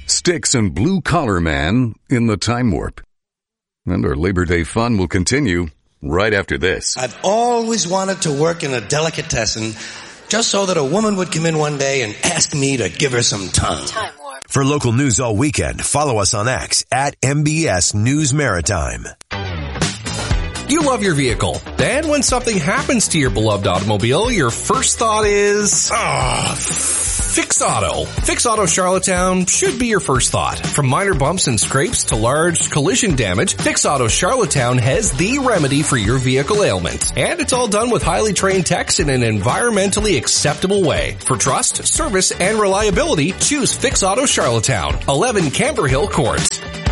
Styx and Blue Collar Man in the Time Warp. And our Labor Day fun will continue right after this. I've always wanted to work in a delicatessen just so that a woman would come in one day and ask me to give her some tongue. Time Warp. For local news all weekend, follow us on X at MBS News Maritime. You love your vehicle. Then when something happens to your beloved automobile, your first thought is, Fix Auto. Fix Auto Charlottetown should be your first thought. From minor bumps and scrapes to large collision damage, Fix Auto Charlottetown has the remedy for your vehicle ailment. And it's all done with highly trained techs in an environmentally acceptable way. For trust, service, and reliability, choose Fix Auto Charlottetown, 11 Camber Hill Court.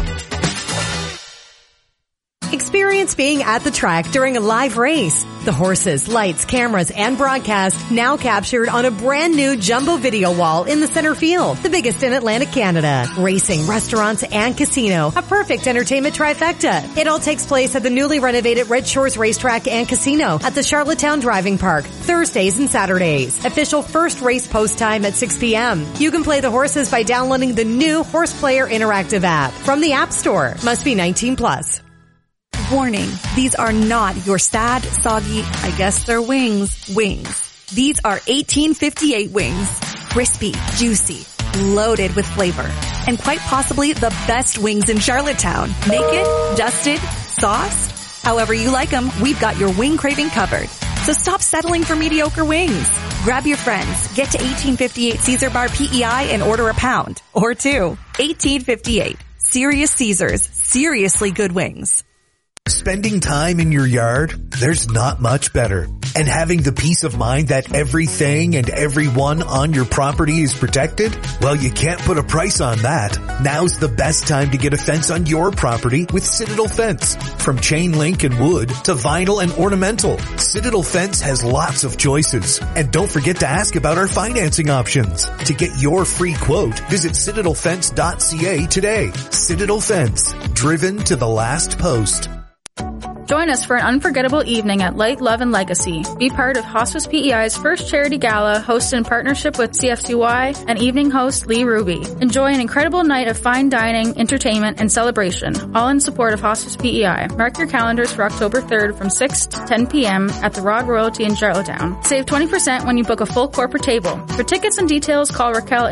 Experience being at the track during a live race. The horses, lights, cameras, and broadcast now captured on a brand new jumbo video wall in the center field, the biggest in Atlantic Canada. Racing, restaurants, and casino, a perfect entertainment trifecta. It all takes place at the newly renovated Red Shores Racetrack and Casino at the Charlottetown Driving Park, Thursdays and Saturdays. Official first race post time at 6 p.m. You can play the horses by downloading the new Horse Player Interactive app from the App Store. Must be 18+. Warning, these are not your sad, soggy, I guess they're wings. These are 1858 wings. Crispy, juicy, loaded with flavor, and quite possibly the best wings in Charlottetown. Naked, dusted, sauced, however you like them, we've got your wing craving covered. So stop settling for mediocre wings. Grab your friends, get to 1858 Caesar Bar PEI and order a pound or two. 1858. Serious Caesars. Seriously good wings. Spending time in your yard, there's not much better. And having the peace of mind that everything and everyone on your property is protected? Well, you can't put a price on that. Now's the best time to get a fence on your property with Citadel Fence. From chain link and wood to vinyl and ornamental, Citadel Fence has lots of choices. And don't forget to ask about our financing options. To get your free quote, visit citadelfence.ca today. Citadel Fence, driven to the last post. Join us for an unforgettable evening at Light, Love, and Legacy. Be part of Hospice PEI's first charity gala, hosted in partnership with CFCY and evening host Lee Ruby. Enjoy an incredible night of fine dining, entertainment, and celebration, all in support of Hospice PEI. Mark your calendars for October 3rd from 6 to 10 p.m. at the Rog Royalty in Charlottetown. Save 20% when you book a full corporate table. For tickets and details, call Raquel at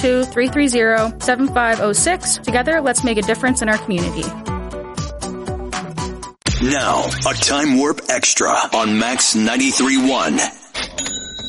902-330-7506. Together, let's make a difference in our community. Now, a Time Warp Extra on Max 93.1.